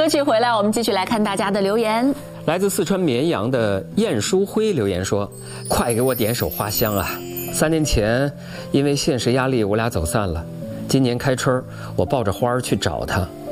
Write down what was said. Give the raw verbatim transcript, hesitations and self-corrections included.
歌曲回来，我们继续来看大家的留言。 来自四川绵阳的晏书辉留言说：“快给我点首《花香》啊！三年前因为现实压力，我俩走散了。今年开春，我抱着花儿去找他。